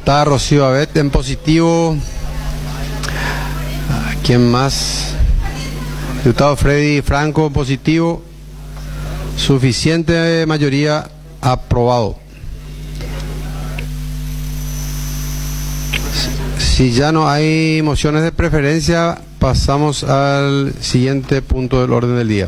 Diputada Rocío Abet en positivo. ¿Quién más? Diputado Freddy Franco en positivo. Suficiente mayoría, aprobado. Si ya no hay mociones de preferencia, pasamos al siguiente punto del orden del día.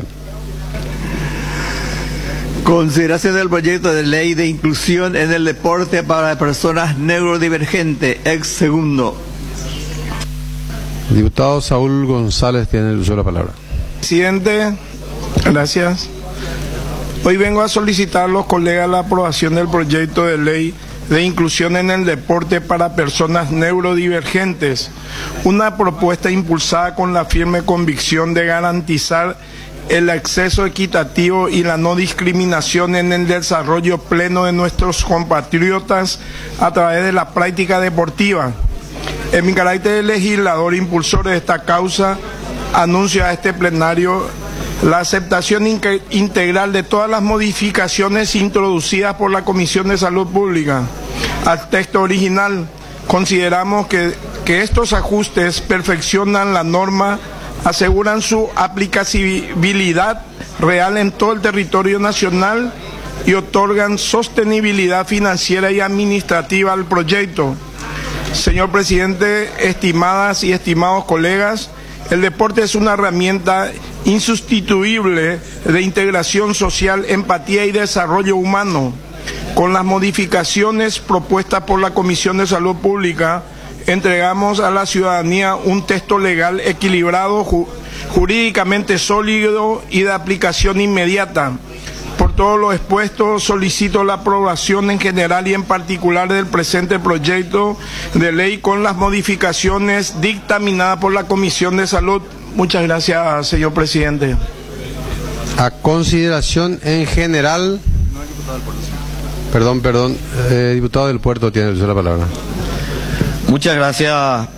Consideración del proyecto de ley de inclusión en el deporte para personas neurodivergentes, ex segundo. Diputado Saúl González tiene el uso de la palabra. Presidente, gracias. Hoy vengo a solicitar a los colegas la aprobación del proyecto de ley de inclusión en el deporte para personas neurodivergentes, una propuesta impulsada con la firme convicción de garantizar el acceso equitativo y la no discriminación en el desarrollo pleno de nuestros compatriotas a través de la práctica deportiva. En mi carácter de legislador impulsor de esta causa, anuncio a este plenario la aceptación integral de todas las modificaciones introducidas por la Comisión de Salud Pública al texto original. Consideramos que estos ajustes perfeccionan la norma, aseguran su aplicabilidad real en todo el territorio nacional y otorgan sostenibilidad financiera y administrativa al proyecto. Señor presidente, estimadas y estimados colegas, el deporte es una herramienta insustituible de integración social, empatía y desarrollo humano. Con las modificaciones propuestas por la Comisión de Salud Pública, entregamos a la ciudadanía un texto legal equilibrado, jurídicamente sólido y de aplicación inmediata. Por todo lo expuesto, solicito la aprobación en general y en particular del presente proyecto de ley con las modificaciones dictaminadas por la Comisión de Salud. Muchas gracias, señor presidente. A consideración en general. Perdón, diputado del Puerto tiene el uso de la palabra. Muchas gracias,